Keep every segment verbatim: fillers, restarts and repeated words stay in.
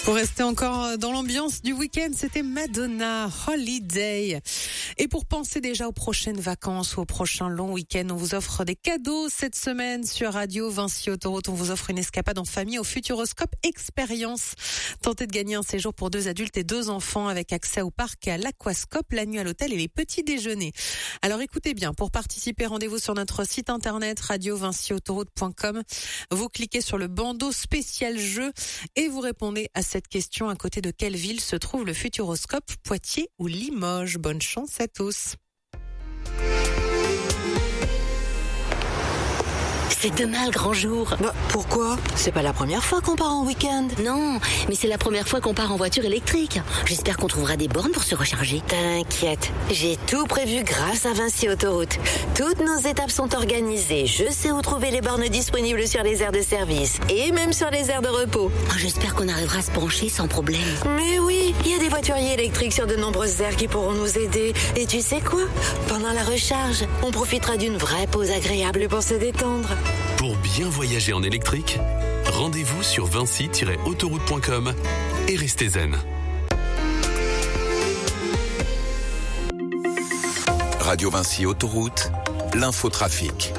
Pour rester encore dans l'ambiance du week-end, c'était Madonna, Holiday. Et pour penser déjà aux prochaines vacances ou au prochain long week-end, on vous offre des cadeaux cette semaine sur Radio Vinci Autoroute. On vous offre une escapade en famille au Futuroscope Expérience. Tentez de gagner un séjour pour deux adultes et deux enfants avec accès au parc et à l'aquascope, la nuit à l'hôtel et les petits déjeuners. Alors écoutez bien, pour participer, rendez-vous sur notre site internet radio vinci autoroute point com. Vous cliquez sur le bandeau spécial jeu et vous répondez à cette question: à côté de quelle ville se trouve le Futuroscope, Poitiers ou Limoges? Bonne chance à tous. C'est demain le grand jour. Bah, pourquoi? C'est pas la première fois qu'on part en week-end. Non, mais c'est la première fois qu'on part en voiture électrique. J'espère qu'on trouvera des bornes pour se recharger. T'inquiète, j'ai tout prévu grâce à Vinci Autoroute. Toutes nos étapes sont organisées. Je sais où trouver les bornes disponibles sur les aires de service et même sur les aires de repos. Oh, j'espère qu'on arrivera à se pencher sans problème. Mais oui, il y a des voituriers électriques sur de nombreuses aires qui pourront nous aider. Et tu sais quoi? Pendant la recharge, on profitera d'une vraie pause agréable pour se détendre. Pour bien voyager en électrique, rendez-vous sur vinci tiret autoroute point com et restez zen. Radio Vinci Autoroute, l'infotrafic.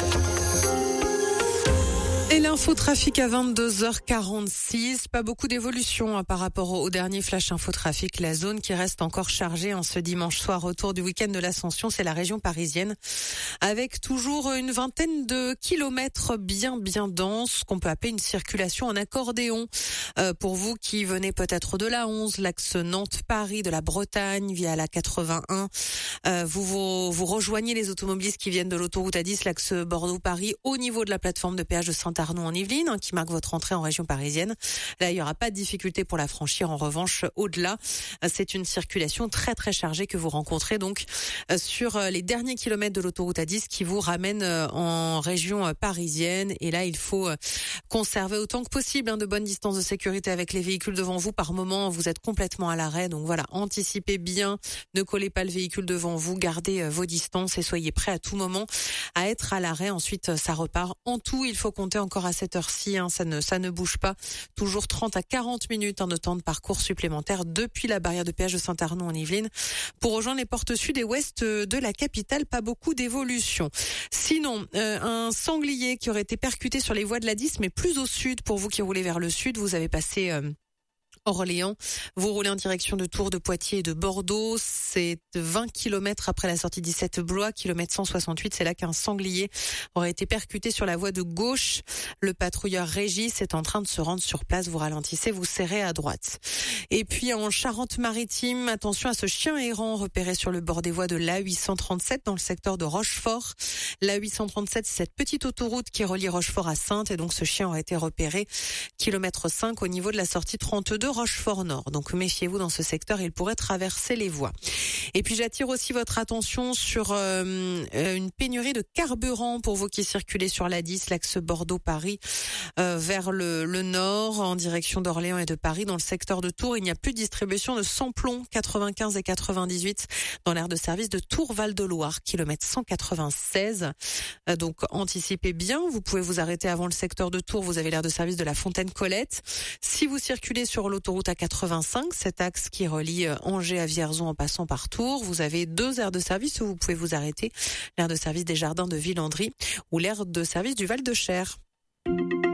Et l'infotrafic à vingt-deux heures quarante-six, pas beaucoup d'évolution hein, par rapport au dernier flash infotrafic. La zone qui reste encore chargée en ce dimanche soir, retour du week-end de l'Ascension, c'est la région parisienne, avec toujours une vingtaine de kilomètres bien bien denses, qu'on peut appeler une circulation en accordéon. Euh, pour vous qui venez peut-être de la onze, l'axe Nantes-Paris, de la Bretagne via la quatre-vingt-un, euh, vous, vous vous rejoignez les automobilistes qui viennent de l'autoroute A dix, l'axe Bordeaux-Paris, au niveau de la plateforme de péage de Saint-Arnaud en Yvelines, hein, qui marque votre entrée en région parisienne. Là, il n'y aura pas de difficulté pour la franchir. En revanche, au-delà, c'est une circulation très très chargée que vous rencontrez donc sur les derniers kilomètres de l'autoroute A dix qui vous ramène en région parisienne. Et là, il faut conserver autant que possible hein, de bonnes distances de sécurité avec les véhicules devant vous. Par moment, vous êtes complètement à l'arrêt. Donc voilà, anticipez bien, ne collez pas le véhicule devant vous, gardez vos distances et soyez prêts à tout moment à être à l'arrêt. Ensuite, ça repart. En tout, il faut compter encore à cette heure-ci, hein, ça ne ça ne bouge pas. Toujours trente à quarante minutes hein, de temps de parcours supplémentaire depuis la barrière de péage de Saint-Arnaud en Yvelines pour rejoindre les portes sud et ouest de la capitale. Pas beaucoup d'évolution. Sinon, euh, un sanglier qui aurait été percuté sur les voies de l'A dix, mais plus au sud. Pour vous qui roulez vers le sud, vous avez passé Euh, Orléans, vous roulez en direction de Tours, de Poitiers et de Bordeaux, c'est vingt kilomètres après la sortie dix-sept Blois, kilomètre cent soixante-huit, c'est là qu'un sanglier aurait été percuté sur la voie de gauche. Le patrouilleur Régis est en train de se rendre sur place, vous ralentissez, vous serrez à droite. Et puis en Charente-Maritime, attention à ce chien errant repéré sur le bord des voies de l'A huit cent trente-sept dans le secteur de Rochefort. L'A huit cent trente-sept, c'est cette petite autoroute qui relie Rochefort à Saintes et donc ce chien aurait été repéré kilomètre cinq au niveau de la sortie trente-deux Rochefort-Nord. Donc méfiez-vous dans ce secteur, il pourrait traverser les voies. Et puis j'attire aussi votre attention sur euh, une pénurie de carburant pour vous qui circulez sur l'A dix, l'axe Bordeaux-Paris, euh, vers le, le nord, en direction d'Orléans et de Paris. Dans le secteur de Tours, il n'y a plus de distribution de samplon quatre-vingt-quinze et quatre-vingt-dix-huit dans l'aire de service de Tours-Val-de-Loire, kilomètre cent quatre-vingt-seize. Euh, donc anticipez bien, vous pouvez vous arrêter avant le secteur de Tours, vous avez l'aire de service de la Fontaine-Colette. Si vous circulez sur l'autoroute A quatre-vingt-cinq, cet axe qui relie Angers à Vierzon en passant par Tours, vous avez deux aires de service où vous pouvez vous arrêter, l'aire de service des Jardins de Villandry ou l'aire de service du Val-de-Cher.